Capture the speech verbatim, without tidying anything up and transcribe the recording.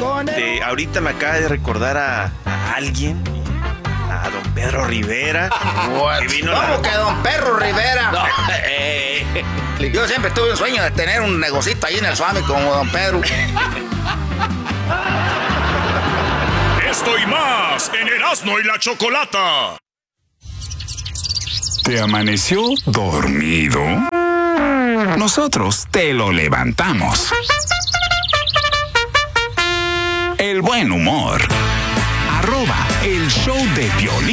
De, ahorita me acaba de recordar a, a alguien, a don Pedro Rivera. Que vino ¿Cómo la... que don Pedro Rivera? No, eh, yo siempre tuve un sueño de tener un negocito ahí en el Suami como don Pedro. Esto y más en Erasmo y la Chocolata. ¿Te amaneció dormido? Nosotros te lo levantamos. El buen humor. Arroba el show de Piolín.